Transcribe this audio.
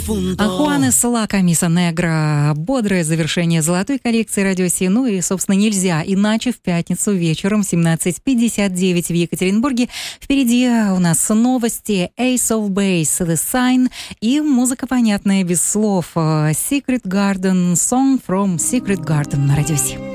Хуанес Ла Камиса Негра. Бодрое завершение золотой коллекции Радио Си. Ну и, собственно, нельзя иначе в пятницу вечером 17:59 в Екатеринбурге. Впереди у нас новости, Ace of Base, The Sign и музыка понятная без слов. Secret Garden, Song from Secret Garden на Радио Си.